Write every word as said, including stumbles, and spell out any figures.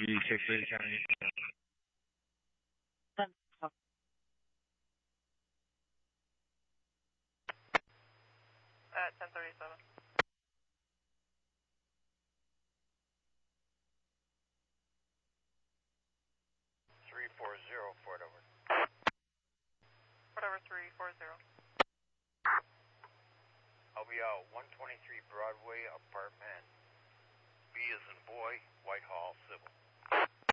three six eight County. At ten thirty-seven. three four zero, Fort over. Fort over three four zero. I'll be out one twenty-three Broadway, apartment B as in boy, Whitehall, Civil.